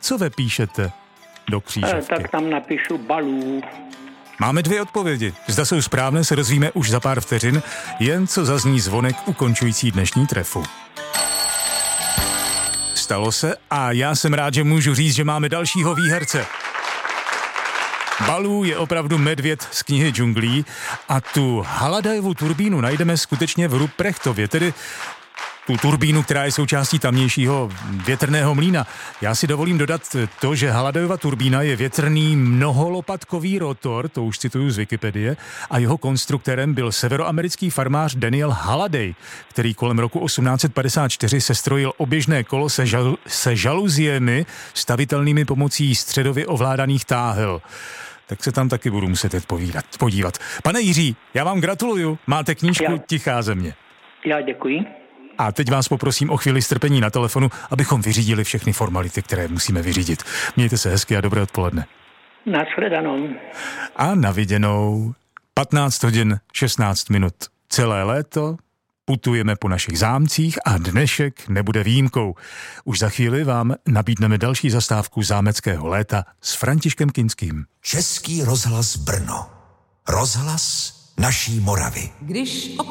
Co vepíšete do křížovky? Tak tam napíšu Balů. Máme 2 odpovědi. Zda jsou správné, se dozvíme už za pár vteřin, jen co zazní zvonek ukončující dnešní trefu. Stalo se a já jsem rád, že můžu říct, že máme dalšího výherce. Balů je opravdu medvěd z knihy džunglí a tu Hallidayovu turbínu najdeme skutečně v Ruprechtově, tedy tu turbínu, která je součástí tamnějšího větrného mlýna. Já si dovolím dodat to, že Hallidayova turbína je větrný mnoholopatkový rotor, to už cituju z Wikipedie, a jeho konstruktorem byl severoamerický farmář Daniel Halliday, který kolem roku 1854 sestrojil oběžné kolo se žaluziemi stavitelnými pomocí středově ovládaných táhel. Tak se tam taky budu muset podívat. Pane Jiří, já vám gratuluju, máte knížku Tichá země. Já děkuji. A teď vás poprosím o chvíli strpení na telefonu, abychom vyřídili všechny formality, které musíme vyřídit. Mějte se hezky a dobré odpoledne. Nashledanou. A na viděnou. 15 hodin 16 minut. Celé léto putujeme po našich zámcích a dnešek nebude výjimkou. Už za chvíli vám nabídneme další zastávku zámeckého léta s Františkem Kinským. Český rozhlas Brno. Rozhlas naší Moravy. Když